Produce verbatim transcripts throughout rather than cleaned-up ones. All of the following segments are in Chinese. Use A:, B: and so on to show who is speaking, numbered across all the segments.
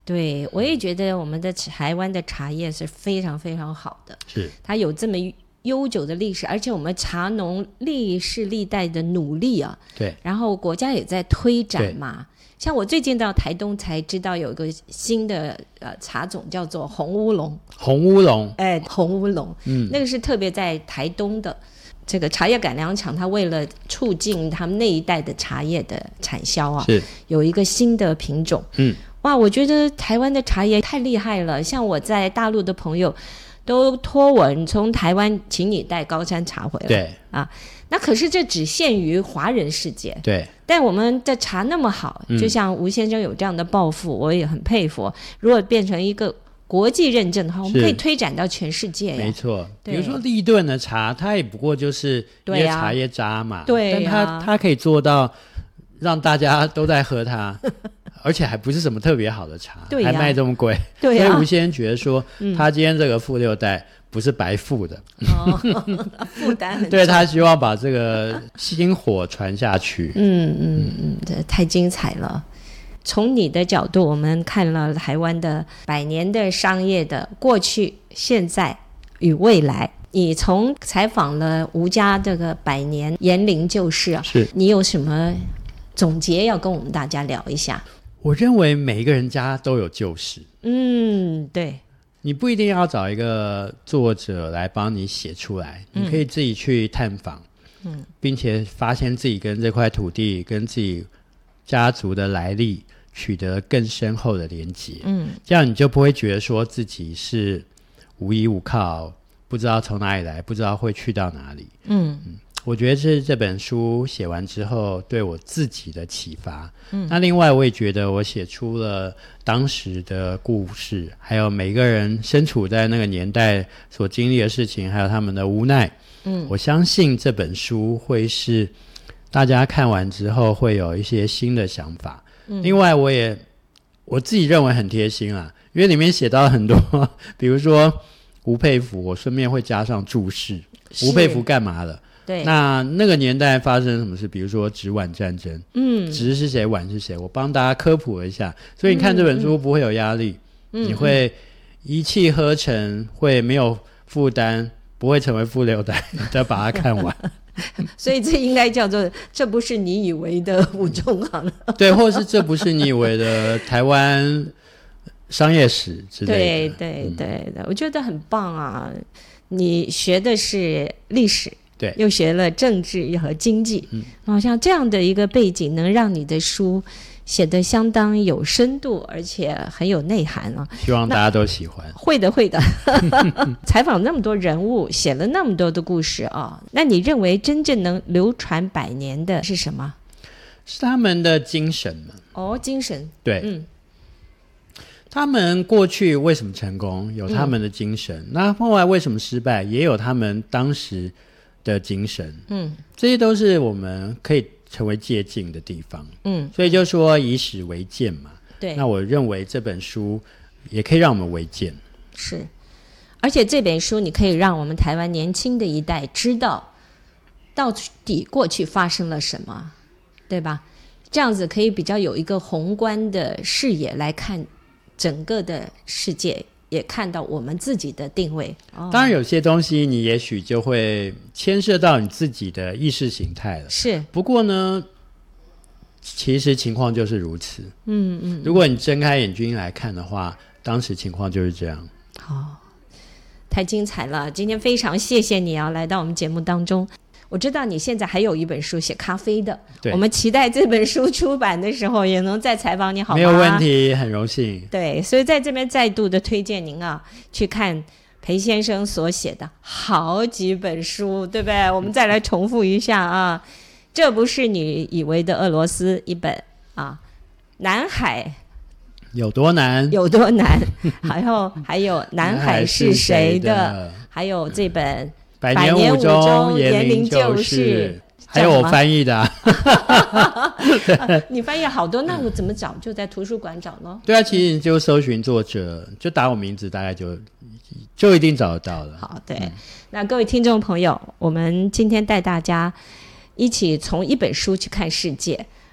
A: 对，我也觉得我们的台湾的茶叶是非常非常好的，
B: 是
A: 它有这么悠久的历史，而且我们茶农历世历代的努力啊，
B: 对，
A: 然后国家也在推展嘛。像我最近到台东才知道有一个新的呃茶种叫做红乌龙，
B: 红乌龙，
A: 哎，红乌龙，
B: 嗯，
A: 那个是特别在台东的这个茶叶改良厂，它为了促进他们那一代的茶叶的产销啊，
B: 是
A: 有一个新的品种，
B: 嗯，
A: 哇，我觉得台湾的茶叶太厉害了，像我在大陆的朋友都托我从台湾请你带高山茶回来，
B: 对
A: 啊，那可是这只限于华人世界，
B: 对，
A: 但我们的茶那么好，就像吴先生有这样的抱负，嗯、我也很佩服。如果变成一个国际认证的话，我们可以推展到全世界呀。
B: 没错，比如说立顿的茶，它也不过就是一些茶叶渣嘛，
A: 对、啊，
B: 但它它可以做到让大家都在喝它。而且还不是什么特别好的茶，
A: 对、啊、
B: 还卖这么贵，
A: 对、啊、
B: 所以吴先生觉得说、嗯、他今天这个富六代不是白富的，
A: 哦、负担很重，
B: 对，他希望把这个薪火传下去。
A: 嗯嗯嗯，这太精彩了。从你的角度，我们看了台湾的百年的商业的过去、现在与未来。你从采访了吴家这个百年延龄旧事啊，
B: 是
A: 你有什么总结要跟我们大家聊一下？
B: 我认为每一个人家都有旧事，
A: 嗯，对，
B: 你不一定要找一个作者来帮你写出来，嗯、你可以自己去探访，嗯，并且发现自己跟这块土地、跟自己家族的来历取得更深厚的连结，嗯，这样你就不会觉得说自己是无依无靠，不知道从哪里来，不知道会去到哪里，嗯嗯。我觉得是这本书写完之后对我自己的启发、嗯、那另外我也觉得我写出了当时的故事，还有每个人身处在那个年代所经历的事情，还有他们的无奈、嗯、我相信这本书会是大家看完之后会有一些新的想法、嗯、另外我也我自己认为很贴心啦，因为里面写到很多比如说吴佩孚，我顺便会加上注释吴佩孚干嘛了，
A: 对，
B: 那那个年代发生什么事，比如说直皖战争，嗯，直是谁，皖是谁，我帮大家科普了一下，所以你看这本书不会有压力、嗯、你会一气呵成，会没有负担，不会成为负六代再把它看完
A: 所以这应该叫做这不是你以为的吴中行
B: 对，或是这不是你以为的台湾商业史之类的，
A: 对对对、嗯、我觉得很棒啊，你学的是历史，
B: 对，
A: 又学了政治和经济，嗯，好像这样的一个背景能让你的书写得相当有深度，而且很有内涵啊。
B: 希望大家都喜欢。
A: 会的，会的。采访那么多人物，写了那么多的故事啊，那你认为真正能流传百年的是什么？
B: 是他们的精神嘛？
A: 哦，精神，
B: 对，
A: 嗯。
B: 他们过去为什么成功，有他们的精神、嗯、那后来为什么失败，也有他们当时的精神，嗯，这些都是我们可以成为借鉴的地方，嗯，所以就说以史为鉴嘛，
A: 对，
B: 那我认为这本书也可以让我们为鉴，
A: 是，而且这本书你可以让我们台湾年轻的一代知道到底过去发生了什么，对吧？这样子可以比较有一个宏观的视野来看整个的世界，也看到我们自己的定位、哦、
B: 当然有些东西你也许就会牵涉到你自己的意识形态了，
A: 是，
B: 不过呢其实情况就是如此，
A: 嗯嗯，
B: 如果你睁开眼睛来看的话，当时情况就是这样。
A: 好、哦，太精彩了，今天非常谢谢你啊，来到我们节目当中。我知道你现在还有一本书写咖啡的，我们期待这本书出版的时候也能再采访你，好吗？
B: 没有问题，很荣幸。
A: 对，所以在这边再度的推荐您啊，去看裴先生所写的好几本书，对不对？我们再来重复一下啊，这不是你以为的俄罗斯一本啊，南海
B: 有多难
A: 有多难，还有还有南海是谁的，还有这本
B: 百年五中延龄旧事，还有我翻译的、啊
A: 啊、你翻译好多，那我怎么找？就在图书馆找咯。
B: 对啊，其实你就搜寻作者，就打我名字，大概就就一定找得到了。
A: 好，对、嗯、那各位听众朋友，我们今天带大家一起从一本书去看世界，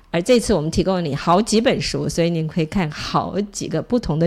A: 而这次我们提供了你好几本书，所以你可以看好几个不同的